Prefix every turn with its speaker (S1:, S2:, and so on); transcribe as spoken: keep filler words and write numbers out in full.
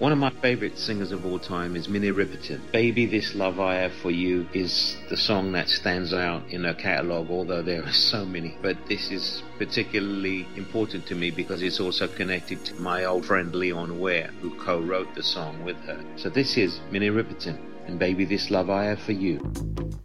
S1: One of my favourite singers of all time is Minnie Riperton. Baby This Love I Have For You is the song that stands out in her catalogue, although there are so many. But this is particularly important to me because it's also connected to my old friend Leon Ware, who co-wrote the song with her. So this is Minnie Riperton and Baby This Love I Have For You.